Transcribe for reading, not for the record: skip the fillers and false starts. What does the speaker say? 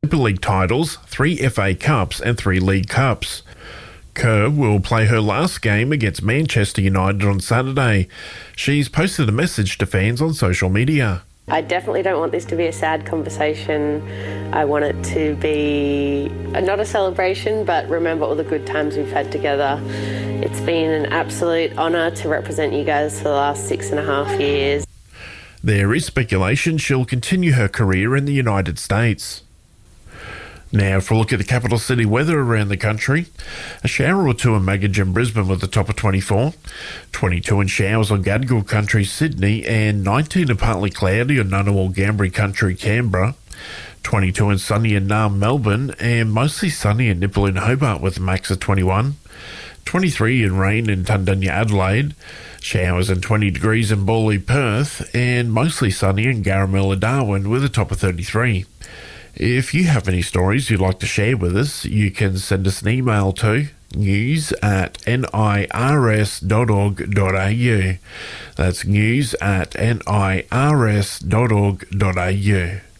Super League titles, 3 FA Cups and 3 League Cups. Kerr will play her last game against Manchester United on Saturday. She's posted a message to fans on social media. I definitely don't want this to be a sad conversation. I want it to be not a celebration, but remember all the good times we've had together. It's been an absolute honour to represent you guys for the last 6.5 years. There is speculation she'll continue her career in the United States. Now for a look at the capital city weather around the country. A shower or two in Magidge and Brisbane with a top of 24. 22 in showers on Gadigal Country, Sydney, and 19 and partly cloudy on Ngunnawal Gambri Country, Canberra. 22 and sunny in Naarm, Melbourne, and mostly sunny in Nipalin, Hobart with a max of 21. 23 in rain in Tundunya, Adelaide. Showers and 20 degrees in Bawley, Perth, and mostly sunny in Garamilla, Darwin with a top of 33. If you have any stories you'd like to share with us, you can send us an email to news@nirs.org.au. That's news@nirs.org.au.